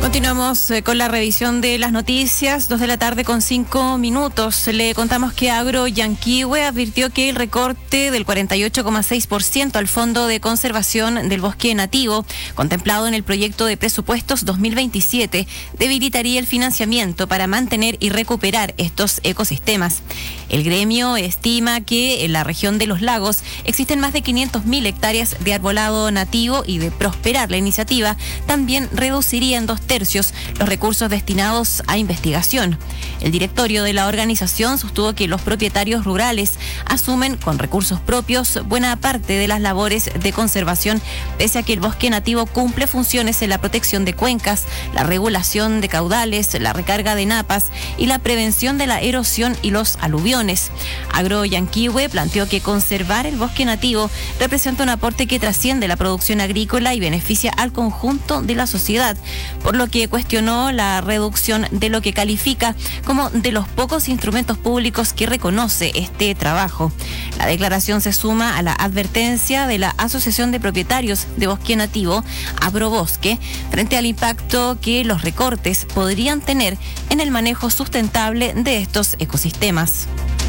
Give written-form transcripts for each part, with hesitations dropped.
Continuamos con la revisión de las noticias, 2:05 p.m. Le contamos que Agro Yanquihue advirtió que el recorte del 48,6% al Fondo de Conservación del Bosque Nativo, contemplado en el proyecto de presupuestos 2027, debilitaría el financiamiento para mantener y recuperar estos ecosistemas. El gremio estima que en la región de los lagos existen más de 500.000 hectáreas de arbolado nativo y de prosperar la iniciativa también reduciría en 2/3 los recursos destinados a investigación. El directorio de la organización sostuvo que los propietarios rurales asumen con recursos propios buena parte de las labores de conservación, pese a que el bosque nativo cumple funciones en la protección de cuencas, la regulación de caudales, la recarga de napas y la prevención de la erosión y los aluviones. Agro Yanquihue planteó que conservar el bosque nativo representa un aporte que trasciende la producción agrícola y beneficia al conjunto de la sociedad, por lo que cuestionó la reducción de lo que califica como de los pocos instrumentos públicos que reconoce este trabajo. La declaración se suma a la advertencia de la Asociación de Propietarios de Bosque Nativo, Aprobosque, frente al impacto que los recortes podrían tener en el manejo sustentable de estos ecosistemas.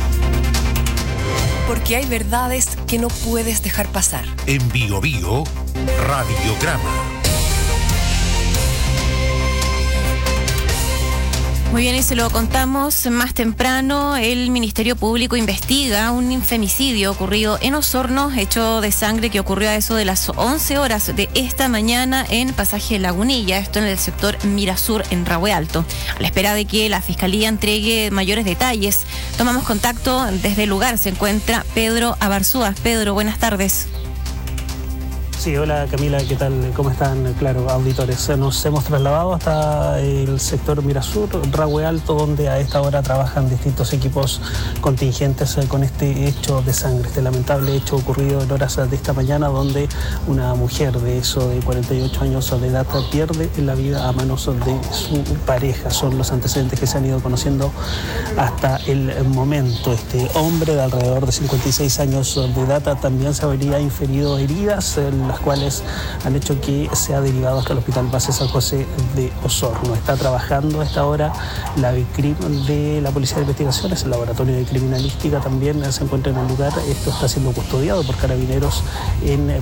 Porque hay verdades que no puedes dejar pasar. En Bio Bio, Radiograma. Muy bien, y se lo contamos más temprano. El Ministerio Público investiga un femicidio ocurrido en Osorno, hecho de sangre que ocurrió a eso de las 11 horas de esta mañana en Pasaje Lagunilla, esto en el sector Mirasur, en Rahue Alto. A la espera de que la Fiscalía entregue mayores detalles, tomamos contacto desde el lugar. Se encuentra Pedro Abarzúa. Pedro, buenas tardes. Sí, hola Camila, ¿qué tal? ¿Cómo están? Claro, auditores. Nos hemos trasladado hasta el sector Mirasur, Rahue Alto, donde a esta hora trabajan distintos equipos contingentes con este hecho de sangre, este lamentable hecho ocurrido en horas de esta mañana, donde una mujer de 48 años de edad pierde la vida a manos de su pareja. Son los antecedentes que se han ido conociendo hasta el momento. Este hombre de alrededor de 56 años de edad también se habría inferido heridas, las cuales han hecho que sea derivado hasta el Hospital Base San José de Osorno. Está trabajando a esta hora la BICRIM de la Policía de Investigaciones, el Laboratorio de Criminalística también se encuentra en el lugar. Esto está siendo custodiado por carabineros en